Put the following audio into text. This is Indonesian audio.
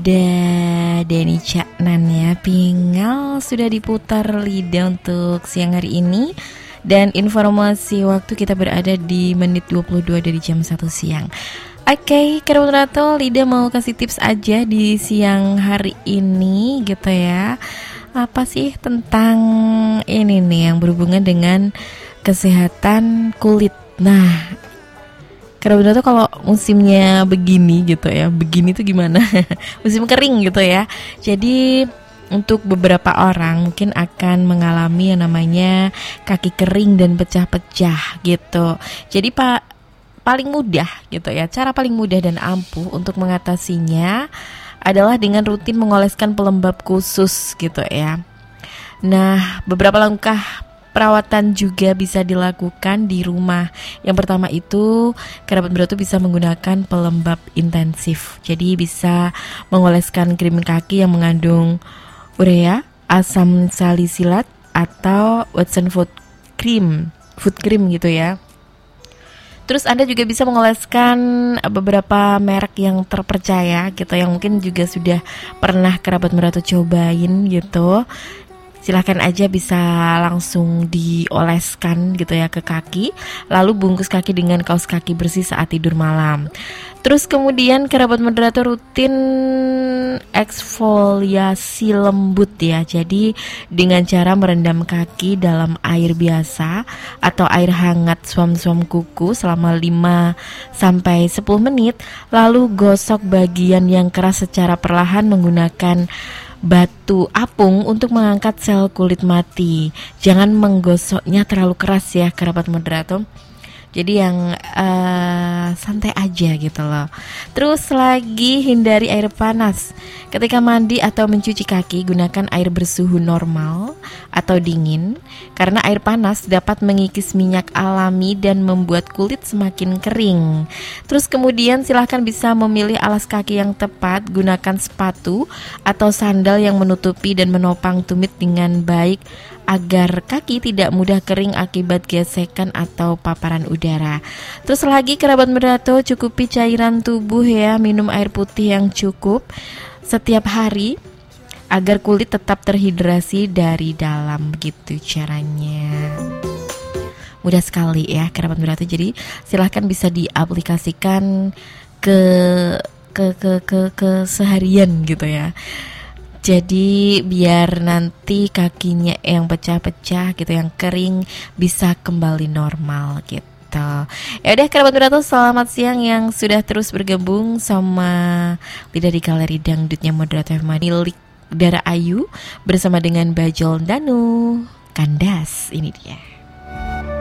ada Denny Caknan ya. Pingal sudah diputar lidah untuk siang hari ini. Dan informasi waktu kita berada di menit 22 dari jam 1 siang. Oke, kerabat Rato, Lida mau kasih tips aja di siang hari ini gitu ya. Apa sih tentang ini nih yang berhubungan dengan kesehatan kulit. Nah, kerabat Rato kalau musimnya begini gitu ya. Begini tuh gimana? Musim kering gitu ya. Jadi untuk beberapa orang mungkin akan mengalami yang namanya kaki kering dan pecah-pecah gitu. Jadi paling mudah gitu ya. Cara paling mudah dan ampuh untuk mengatasinya adalah dengan rutin mengoleskan pelembab khusus gitu ya. Nah, beberapa langkah perawatan juga bisa dilakukan di rumah. Yang pertama itu, kerabat Berato bisa menggunakan pelembab intensif. Jadi bisa mengoleskan krim kaki yang mengandung urea, asam salisilat atau Watson food cream gitu ya. Terus Anda juga bisa mengoleskan beberapa merek yang terpercaya gitu, yang mungkin juga sudah pernah kerabat Berato cobain gitu. Silahkan aja bisa langsung dioleskan gitu ya ke kaki. Lalu bungkus kaki dengan kaos kaki bersih saat tidur malam. Terus kemudian kerabat Berato rutin eksfoliasi lembut ya. Jadi dengan cara merendam kaki dalam air biasa atau air hangat suam-suam kuku selama 5-10 menit. Lalu gosok bagian yang keras secara perlahan menggunakan batu apung untuk mengangkat sel kulit mati. Jangan menggosoknya terlalu keras ya kerabat Berato. Jadi yang santai aja gitu loh. Terus lagi hindari air panas. Ketika mandi atau mencuci kaki, gunakan air bersuhu normal atau dingin. Karena air panas dapat mengikis minyak alami dan membuat kulit semakin kering. Terus kemudian silahkan bisa memilih alas kaki yang tepat. Gunakan sepatu atau sandal yang menutupi dan menopang tumit dengan baik agar kaki tidak mudah kering akibat gesekan atau paparan udara. Terus lagi kerabat Berato, cukupi cairan tubuh ya, minum air putih yang cukup setiap hari agar kulit tetap terhidrasi dari dalam gitu caranya. Mudah sekali ya kerabat Berato. Jadi silahkan bisa diaplikasikan ke seharian gitu ya. Jadi biar nanti kakinya yang pecah-pecah gitu, yang kering bisa kembali normal gitu. Ya udah kerabat Berato, selamat siang yang sudah terus bergabung sama Lidah di Galeri Dangdutnya Moderator milik Dara Ayu bersama dengan Bajol Danu Kandas. Ini dia.